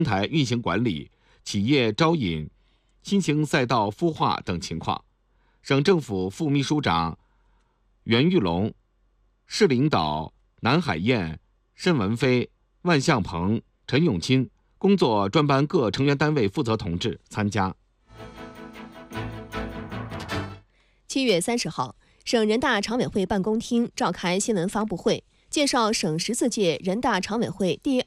台运行管理、企业招引、新型赛道孵化等情况。省政府副秘书长袁玉龙、市领导南海燕、申文飞、万向鹏、陈永钦、工作专班各成员单位负责同志参加。 7月30号，省人大常委会办公厅召开新闻发布会，介绍省14届人大常委会第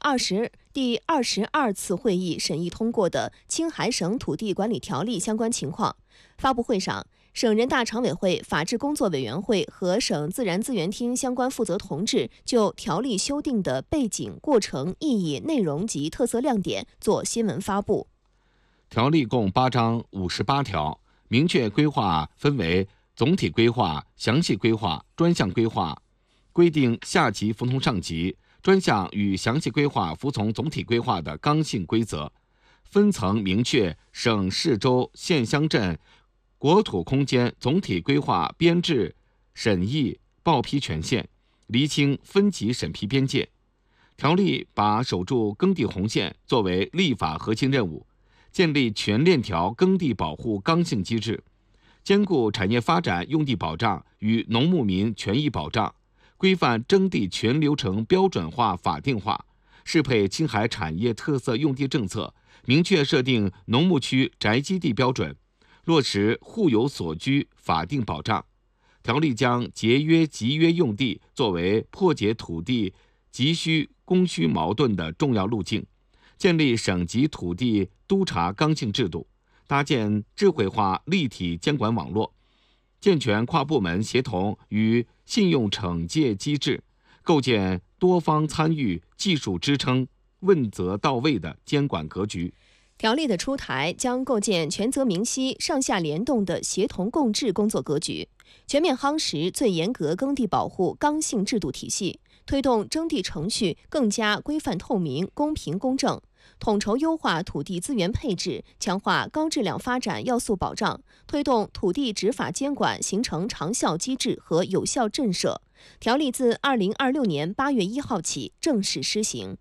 22次会议审议通过的青海省土地管理条例相关情况。发布会上，省人大常委会法制工作委员会和省自然资源厅相关负责同志就条例修订的背景、过程、意义、内容及特色亮点做新闻发布。 条例共8章58条，明确规划分为总体规划、详细规划、专项规划，规定下级服从上级，专项与详细规划服从总体规划的刚性规则，分层明确省市州县乡镇国土空间总体规划编制、审议、报批权限，厘清分级审批边界。条例把守住耕地红线作为立法核心任务，建立全链条耕地保护刚性机制，兼顾产业发展用地保障与农牧民权益保障，规范征地全流程标准化法定化，适配青海产业特色用地政策，明确设定农牧区宅基地标准，落实户有所居法定保障。条例将节约集约用地作为破解土地急需供需矛盾的重要路径，建立省级土地督查刚性制度，搭建智慧化立体监管网络，健全跨部门协同与信用惩戒机制，构建多方参与、技术支撑、问责到位的监管格局。 条例的出台将构建权责明晰、上下联动的协同共治工作格局，全面夯实最严格耕地保护刚性制度体系，推动征地程序更加规范透明、公平公正，统筹优化土地资源配置，强化高质量发展要素保障，推动土地执法监管形成长效机制和有效震慑。条例自2026年8月1号起正式施行。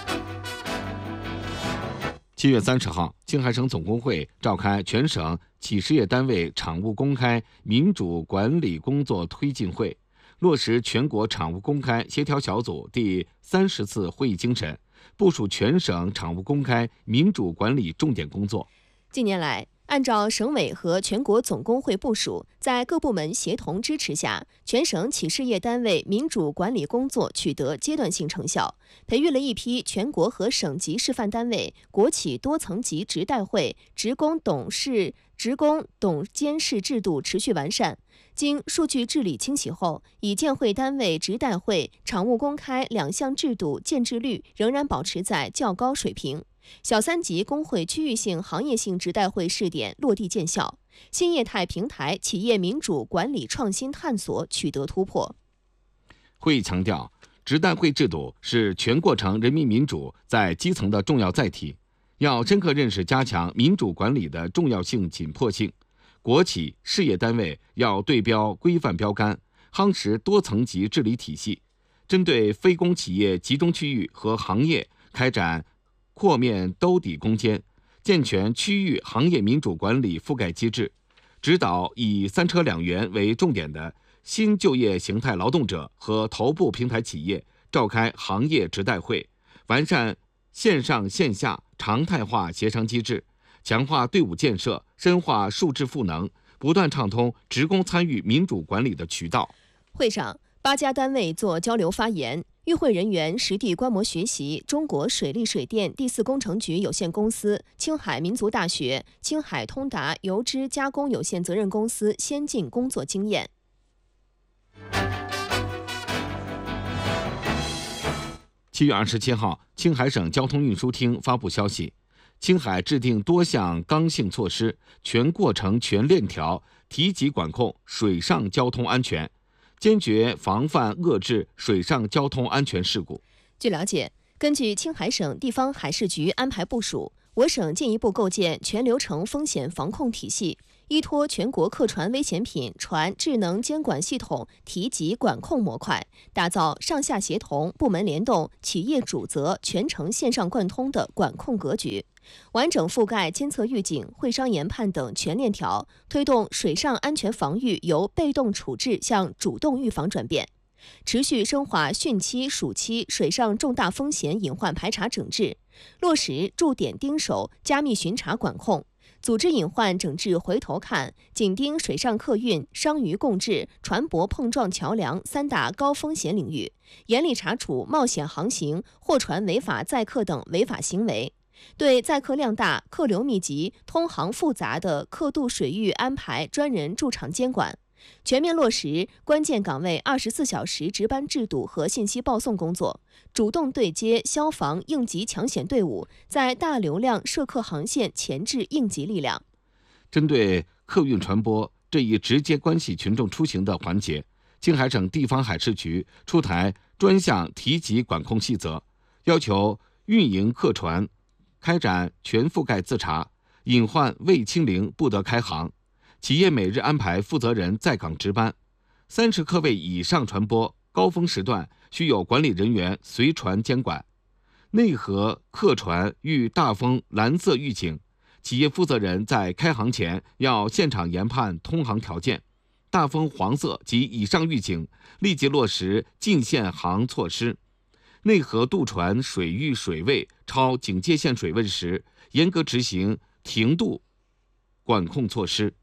7月30号，青海省总工会召开全省企事业单位厂务公开民主管理工作推进会，落实全国厂务公开协调小组第30次会议精神，部署全省厂务公开民主管理重点工作。 近年来，按照省委和全国总工会部署，在各部门协同支持下，全省企事业单位民主管理工作取得阶段性成效，培育了一批全国和省级示范单位、国企多层级直代会、职工董监事制度持续完善。经数据治理清洗后，已建会单位直代会、厂务公开两项制度建制率仍然保持在较高水平。小3级工会区域性行业性直代会试点落地见效，新业态平台企业民主管理创新探索取得突破。 会议强调，直代会制度是全过程人民民主在基层的重要载体，要深刻认识加强民主管理的重要性、紧迫性。国企事业单位要对标规范标杆，夯实多层级治理体系，针对非公企业集中区域和行业开展扩面兜底攻坚，健全区域行业民主管理覆盖机制，指导以3车2员为重点的新就业形态劳动者和头部平台企业召开行业直代会，完善线上线下常态化协商机制，强化队伍建设，深化数质赋能，不断畅通职工参与民主管理的渠道。 会上，8家单位做交流发言，与会人员实地观摩学习中国水利水电第4工程局有限公司、青海民族大学、青海通达油脂加工有限责任公司先进工作经验。 7月27号，青海省交通运输厅发布消息，青海制定多项刚性措施，全过程全链条提级管控水上交通安全，坚决防范遏制水上交通安全事故。 据了解，根据青海省地方海事局安排部署，我省进一步构建全流程风险防控体系， 依托全国客船危险品船智能监管系统提级管控模块，打造上下协同、部门联动、企业主责、全程线上贯通的管控格局，完整覆盖监测预警、会商研判等全链条，推动水上安全防御由被动处置向主动预防转变。持续深化汛期、暑期水上重大风险隐患排查整治，落实驻点盯守、加密巡查管控，组织隐患整治回头看，紧盯水上客运、商渔共治、船舶碰撞桥梁三大高风险领域，严厉查处冒险航行、货船违法载客等违法行为。对载客量大、客流密集、通航复杂的客渡水域安排专人驻场监管，全面落实关键岗位24小时值班制度和信息报送工作，主动对接消防、应急抢险队伍，在大流量涉客航线前置应急力量。 针对客运船舶这一直接关系群众出行的环节，青海省地方海事局出台专项提级管控细则，要求运营客船开展全覆盖自查，隐患未清零不得开航。企业每日安排负责人在岗值班，30客位以上船舶高峰时段需有管理人员随船监管。内河客船遇大风蓝色预警，企业负责人在开航前要现场研判通航条件，大风黄色及以上预警，立即落实禁限航措施。内河渡船水域水位超警戒线水位时，严格执行停渡管控措施。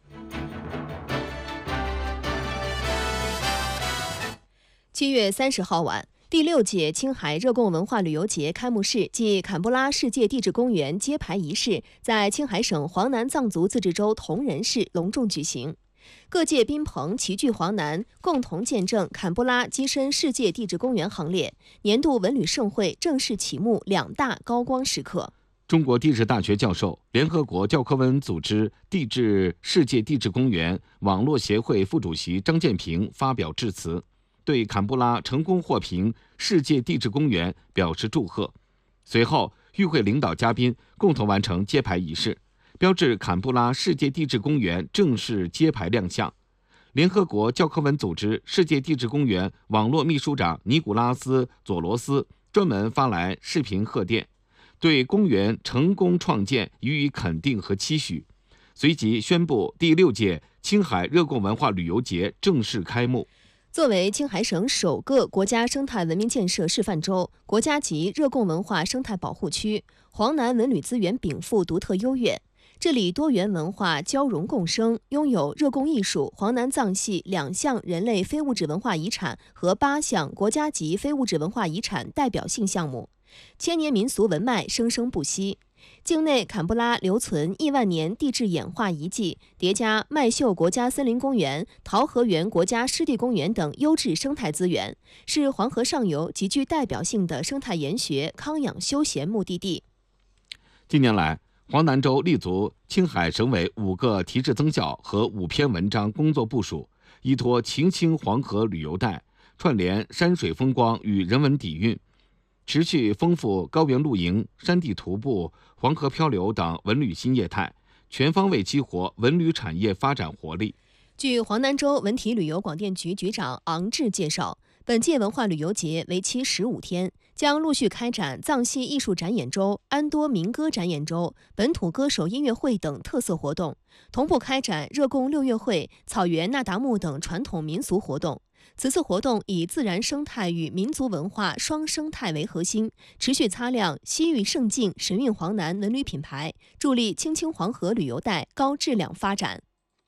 7月30号晚，第6届青海热贡文化旅游节开幕式暨坎布拉世界地质公园揭牌仪式在青海省黄南藏族自治州铜仁市隆重举行。各界宾朋齐聚黄南，共同见证坎布拉跻身世界地质公园行列，年度文旅盛会正式启幕2大高光时刻。 中国地质大学教授、联合国教科文组织地质世界地质公园网络协会副主席张建平发表致辞，对坎布拉成功获评世界地质公园表示祝贺。随后，与会领导嘉宾共同完成揭牌仪式，标志坎布拉世界地质公园正式揭牌亮相。联合国教科文组织世界地质公园网络秘书长尼古拉斯·佐罗斯专门发来视频贺电，对公园成功创建予以肯定和期许，随即宣布第6届青海热贡文化旅游节正式开幕。 作为青海省首个国家生态文明建设示范州、国家级热贡文化生态保护区，黄南文旅资源禀赋独特优越。这里多元文化交融共生，拥有热贡艺术、黄南藏戏2项人类非物质文化遗产和8项国家级非物质文化遗产代表性项目，千年民俗文脉生生不息。境内坎布拉留存亿万年地质演化遗迹，叠加麦秀国家森林公园、桃河源国家湿地公园等优质生态资源，是黄河上游极具代表性的生态研学、康养休闲目的地。 近年来，黄南州立足青海省委5个提质增效和5篇文章工作部署，依托秦青黄河旅游带，串联山水风光与人文底蕴，持续丰富高原露营、山地徒步、黄河漂流等文旅新业态，全方位激活文旅产业发展活力。 据黄南州文体旅游广电局局长昂志介绍，本届文化旅游节为期15天，将陆续开展藏戏艺术展演周、安多民歌展演周、本土歌手音乐会等特色活动，同步开展热贡6月会、草原那达慕等传统民俗活动。此次活动以自然生态与民族文化双生态为核心，持续擦亮西域胜境神韵黄南文旅品牌，助力青青黄河旅游带高质量发展。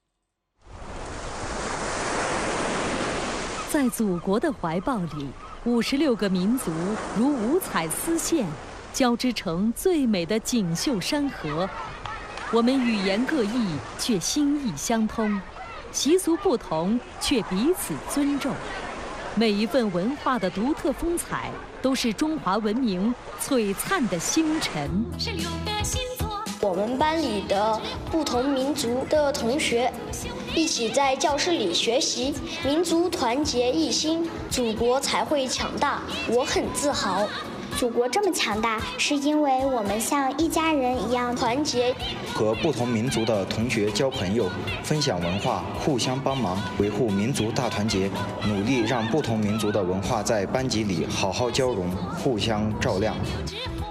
在祖国的怀抱里，56个民族如五彩丝线，交织成最美的锦绣山河。我们语言各异，却心意相通。习俗不同，却彼此尊重。每一份文化的独特风采，都是中华文明璀璨的星辰。 我们班里的不同民族的同学一起在教室里学习，民族团结一心，祖国才会强大。我很自豪。 祖国这么强大，是因为我们像一家人一样团结。 和不同民族的同学交朋友，分享文化，互相帮忙，维护民族大团结，努力让不同民族的文化在班级里好好交融，互相照亮。